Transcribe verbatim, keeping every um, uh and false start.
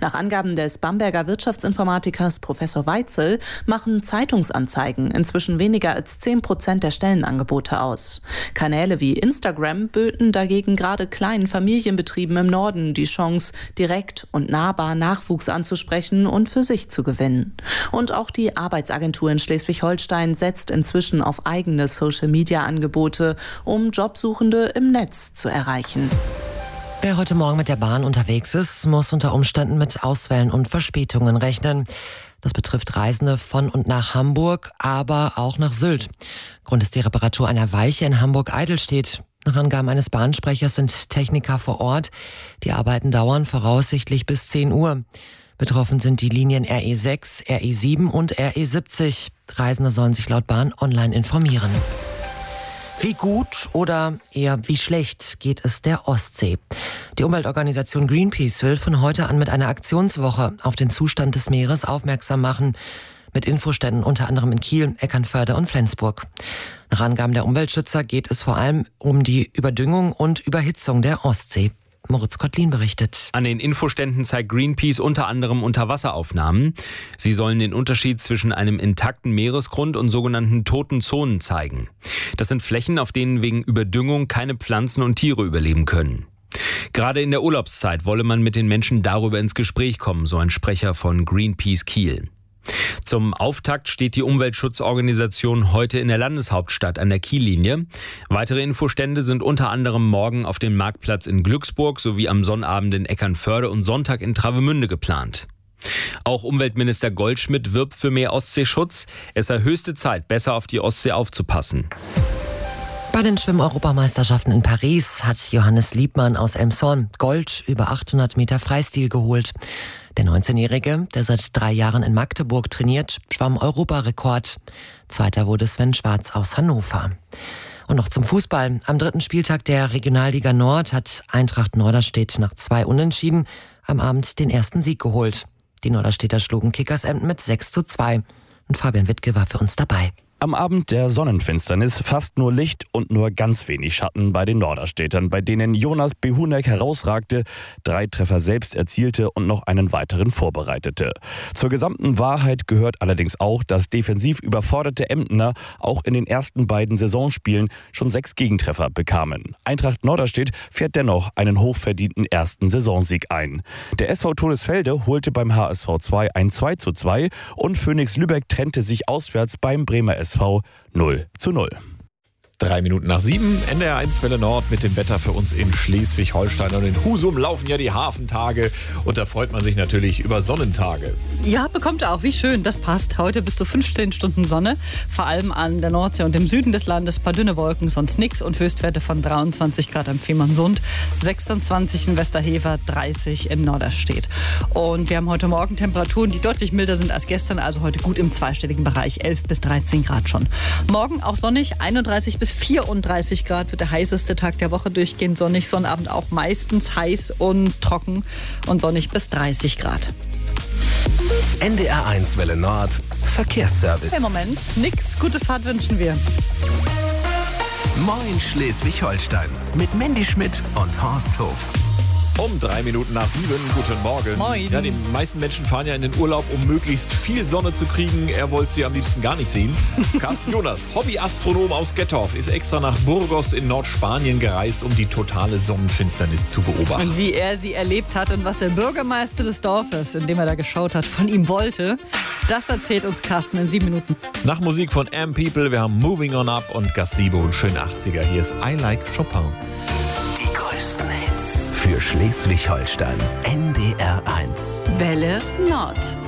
Nach Angaben des Bamberger Wirtschaftsinformatikers Professor Weitzel machen Zeitungsanzeigen inzwischen weniger als zehn Prozent der Stellenangebote aus. Kanäle wie Instagram böten dagegen gerade kleinen Familienbetrieben im Norden die Chance, direkt und nahbar Nachwuchs anzusprechen und für sich zu gewinnen. Und auch die Arbeitsagentur in Schleswig-Holstein setzt inzwischen auf eigene Social-Media-Angebote, um Jobsuchende im Netz zu erreichen. Wer heute Morgen mit der Bahn unterwegs ist, muss unter Umständen mit Ausfällen und Verspätungen rechnen. Das betrifft Reisende von und nach Hamburg, aber auch nach Sylt. Grund ist die Reparatur einer Weiche in Hamburg-Eidelstedt. Nach Angaben eines Bahnsprechers sind Techniker vor Ort. Die Arbeiten dauern voraussichtlich bis zehn Uhr. Betroffen sind die Linien R E sechs, R E sieben und R E siebzig. Reisende sollen sich laut Bahn online informieren. Wie gut oder eher wie schlecht geht es der Ostsee? Die Umweltorganisation Greenpeace will von heute an mit einer Aktionswoche auf den Zustand des Meeres aufmerksam machen. Mit Infoständen unter anderem in Kiel, Eckernförde und Flensburg. Nach Angaben der Umweltschützer geht es vor allem um die Überdüngung und Überhitzung der Ostsee. Moritz Kottlin berichtet. An den Infoständen zeigt Greenpeace unter anderem Unterwasseraufnahmen. Sie sollen den Unterschied zwischen einem intakten Meeresgrund und sogenannten toten Zonen zeigen. Das sind Flächen, auf denen wegen Überdüngung keine Pflanzen und Tiere überleben können. Gerade in der Urlaubszeit wolle man mit den Menschen darüber ins Gespräch kommen, so ein Sprecher von Greenpeace Kiel. Zum Auftakt steht die Umweltschutzorganisation heute in der Landeshauptstadt an der Kiellinie. Weitere Infostände sind unter anderem morgen auf dem Marktplatz in Glücksburg sowie am Sonnabend in Eckernförde und Sonntag in Travemünde geplant. Auch Umweltminister Goldschmidt wirbt für mehr Ostseeschutz. Es sei höchste Zeit, besser auf die Ostsee aufzupassen. Bei den Schwimm-Europameisterschaften in Paris hat Johannes Liebmann aus Elmshorn Gold über achthundert Meter Freistil geholt. Der neunzehnjährige, der seit drei Jahren in Magdeburg trainiert, schwamm Europarekord. Zweiter wurde Sven Schwarz aus Hannover. Und noch zum Fußball. Am dritten Spieltag der Regionalliga Nord hat Eintracht Norderstedt nach zwei Unentschieden am Abend den ersten Sieg geholt. Die Norderstedter schlugen Kickers Emden mit sechs zu zwei. Und Fabian Wittke war für uns dabei. Am Abend der Sonnenfinsternis fast nur Licht und nur ganz wenig Schatten bei den Norderstädtern, bei denen Jonas Behunek herausragte, drei Treffer selbst erzielte und noch einen weiteren vorbereitete. Zur gesamten Wahrheit gehört allerdings auch, dass defensiv überforderte Emdener auch in den ersten beiden Saisonspielen schon sechs Gegentreffer bekamen. Eintracht Norderstedt fährt dennoch einen hochverdienten ersten Saisonsieg ein. Der S V Todesfelde holte beim H S V zwei ein zwei zu zwei und Phoenix Lübeck trennte sich auswärts beim Bremer S V null zu null. Drei Minuten nach sieben, N D R eins Welle Nord mit dem Wetter für uns in Schleswig-Holstein. Und in Husum laufen ja die Hafentage und da freut man sich natürlich über Sonnentage. Ja, bekommt er auch. Wie schön, das passt. Heute bis zu fünfzehn Stunden Sonne, vor allem an der Nordsee und im Süden des Landes. Ein paar dünne Wolken, sonst nichts und Höchstwerte von dreiundzwanzig Grad am Fehmarnsund, sechsundzwanzig in Westerhever, dreißig in Norderstedt. Und wir haben heute Morgen Temperaturen, die deutlich milder sind als gestern, also heute gut im zweistelligen Bereich, elf bis dreizehn Grad schon. Morgen auch sonnig, einunddreißig bis vierunddreißig Grad wird der heißeste Tag der Woche, durchgehend sonnig, Sonnabend auch meistens heiß und trocken und sonnig bis dreißig Grad. N D R eins Welle Nord, Verkehrsservice. Im Moment nix, gute Fahrt wünschen wir. Moin Schleswig-Holstein mit Mandy Schmidt und Horst Hof. Um drei Minuten nach sieben, guten Morgen. Moin. Ja, die meisten Menschen fahren ja in den Urlaub, um möglichst viel Sonne zu kriegen. Er wollte sie am liebsten gar nicht sehen. Carsten Jonas, Hobbyastronom aus Gettorf, ist extra nach Burgos in Nordspanien gereist, um die totale Sonnenfinsternis zu beobachten. Und wie er sie erlebt hat und was der Bürgermeister des Dorfes, in dem er da geschaut hat, von ihm wollte, das erzählt uns Carsten in sieben Minuten. Nach Musik von Am People, wir haben Moving On Up und Gazebo und schön achtziger. Hier ist I Like Chopin. Die größten Hits für Schleswig-Holstein. N D R eins. Welle Nord.